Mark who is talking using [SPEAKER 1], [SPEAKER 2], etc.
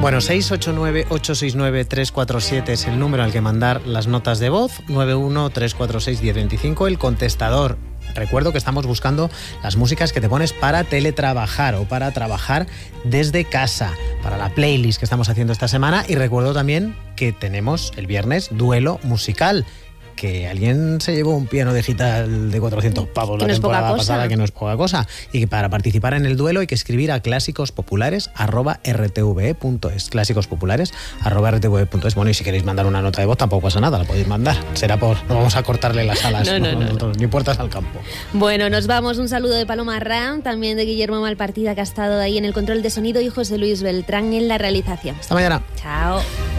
[SPEAKER 1] Bueno, 689-869-347 es el número al que mandar las notas de voz, 91-346-1025, el contestador. Recuerdo que estamos buscando las músicas que te pones para teletrabajar o para trabajar desde casa, para la playlist que estamos haciendo esta semana. Y recuerdo también que tenemos el viernes duelo musical, que alguien se llevó un piano digital de 400 pavos la temporada pasada, que no es poca cosa. Y que para participar en el duelo hay que escribir a clásicospopulares@rtve.es. clásicospopulares@rtve.es. Bueno, y si queréis mandar una nota de voz tampoco pasa nada, la podéis mandar. Será no vamos a cortarle las alas, no, ni puertas al campo.
[SPEAKER 2] Bueno, nos vamos. Un saludo de Paloma Ram, también de Guillermo Malpartida, que ha estado ahí en el control de sonido, y José Luis Beltrán en la realización.
[SPEAKER 1] Hasta mañana.
[SPEAKER 2] Chao.